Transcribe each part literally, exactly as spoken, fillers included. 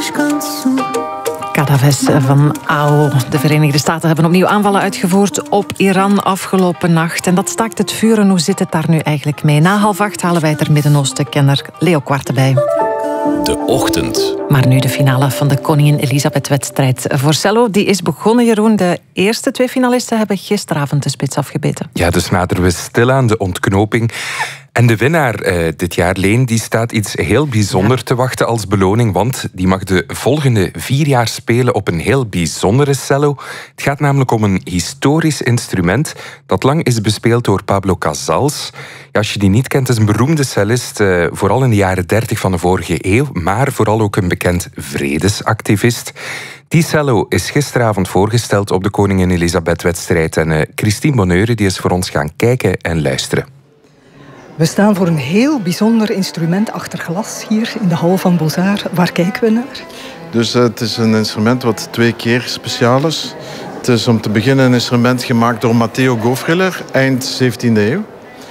descanso. Cadaves van A O. De Verenigde Staten hebben opnieuw aanvallen uitgevoerd op Iran afgelopen nacht. En dat staakt het vuren. Hoe zit het daar nu eigenlijk mee? Na half acht halen wij het er Midden-Oosten-kenner Leo Quarte bij. De Ochtend. Maar nu de finale van de Koningin Elisabeth-wedstrijd voor cello. Die is begonnen, Jeroen. De eerste twee finalisten hebben gisteravond de spits afgebeten. Ja, dus naderen we stilaan de ontknoping. En de winnaar eh, dit jaar, Leen, die staat iets heel bijzonder ja. te wachten als beloning, want die mag de volgende vier jaar spelen op een heel bijzondere cello. Het gaat namelijk om een historisch instrument dat lang is bespeeld door Pablo Casals. Ja, als je die niet kent, is een beroemde cellist, eh, vooral in de jaren dertig van de vorige eeuw, maar vooral ook een bekend vredesactivist. Die cello is gisteravond voorgesteld op de Koningin Elisabeth-wedstrijd en uh, Christine Bonheure die is voor ons gaan kijken en luisteren. We staan voor een heel bijzonder instrument achter glas hier in de hal van Beaux-Arts. Waar kijken we naar? Dus uh, het is een instrument wat twee keer speciaal is. Het is om te beginnen een instrument gemaakt door Matteo Gofriller, eind zeventiende eeuw.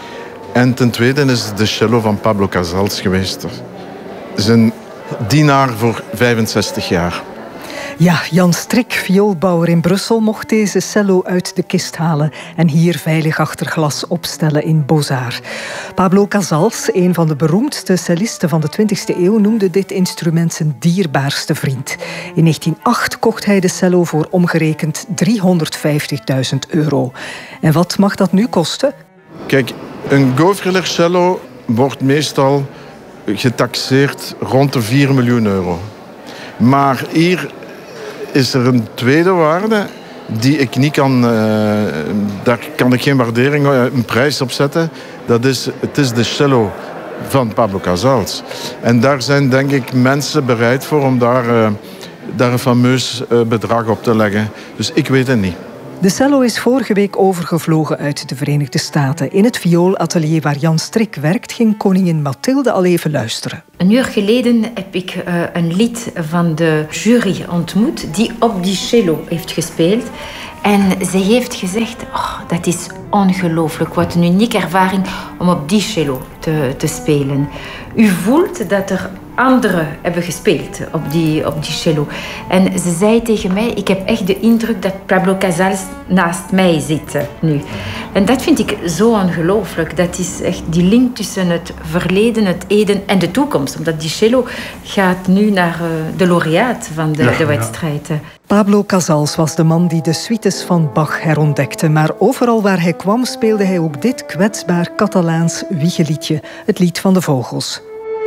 En ten tweede is het de cello van Pablo Casals geweest. Het is een dienaar voor vijfenzestig jaar. Ja, Jan Strik, vioolbouwer in Brussel, mocht deze cello uit de kist halen en hier veilig achter glas opstellen in Beaux-Arts. Pablo Casals, een van de beroemdste cellisten van de twintigste eeuw, noemde dit instrument zijn dierbaarste vriend. In negentien nul acht kocht hij de cello voor omgerekend driehonderdvijftigduizend euro. En wat mag dat nu kosten? Kijk, een Gofriller cello wordt meestal getaxeerd rond de vier miljoen euro. Maar hier is er een tweede waarde die ik niet kan... Uh, daar kan ik geen waardering, uh, een prijs op zetten. Dat is, het is de cello van Pablo Casals. En daar zijn denk ik mensen bereid voor om daar, uh, daar een fameus uh, bedrag op te leggen. Dus ik weet het niet. De cello is vorige week overgevlogen uit de Verenigde Staten. In het vioolatelier waar Jan Strik werkt, ging koningin Mathilde al even luisteren. Een uur geleden heb ik uh, een lid van de jury ontmoet die op die cello heeft gespeeld. En ze heeft gezegd, oh, dat is ongelooflijk, wat een unieke ervaring om op die cello te, te spelen. U voelt dat er anderen hebben gespeeld op die, op die cello. En ze zei tegen mij, ik heb echt de indruk dat Pablo Casals naast mij zit nu. En dat vind ik zo ongelooflijk. Dat is echt die link tussen het verleden, het heden en de toekomst. Omdat die cello gaat nu naar de laureaat van de, ja, de wedstrijd. Ja. Pablo Casals was de man die de suites van Bach herontdekte. Maar overal waar hij kwam speelde hij ook dit kwetsbaar Catalaans wiegeliedje. Het lied van de vogels.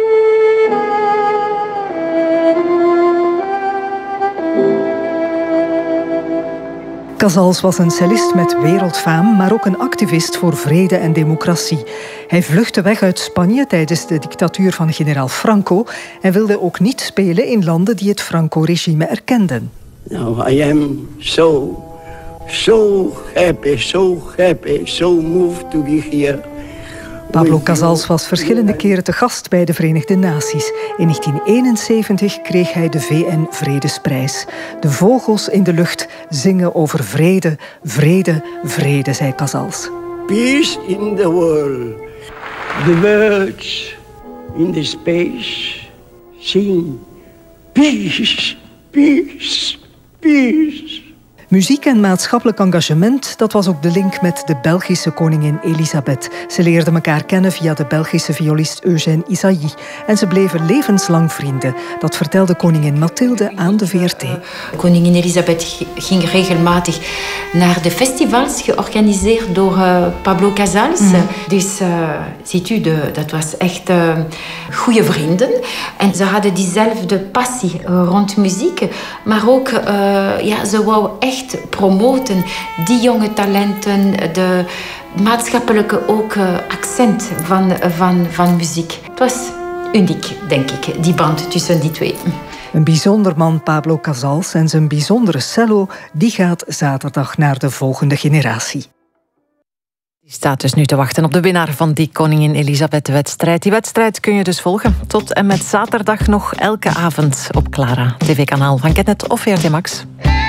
Casals was een cellist met wereldfaam, maar ook een activist voor vrede en democratie. Hij vluchtte weg uit Spanje tijdens de dictatuur van generaal Franco en wilde ook niet spelen in landen die het Franco-regime erkenden. Now I am so, so happy, so happy, so moved to be here. Pablo Casals was verschillende keren te gast bij de Verenigde Naties. In negentien eenenzeventig kreeg hij de V N-vredesprijs. De vogels in de lucht zingen over vrede, vrede, vrede, zei Casals. Peace in the world. The birds in the space sing peace, peace, peace. Muziek en maatschappelijk engagement, dat was ook de link met de Belgische koningin Elisabeth. Ze leerden elkaar kennen via de Belgische violist Eugène Isaïe. En ze bleven levenslang vrienden. Dat vertelde koningin Mathilde aan de V R T. Koningin Elisabeth ging regelmatig naar de festivals georganiseerd door uh, Pablo Casals. Mm. Dus uh, ziet u, de, dat was echt uh, goede vrienden. En ze hadden diezelfde passie uh, rond muziek. Maar ook, uh, ja, ze wou echt promoten die jonge talenten, de maatschappelijke ook uh, accent van, van, van muziek. Het was uniek, denk ik, die band tussen die twee. Een bijzonder man, Pablo Casals, en zijn bijzondere cello, die gaat zaterdag naar de volgende generatie. Die staat dus nu te wachten op de winnaar van die Koningin Elisabeth-wedstrijd. Die wedstrijd kun je dus volgen tot en met zaterdag nog elke avond op Clara, tv-kanaal van Ketnet of V R T Max.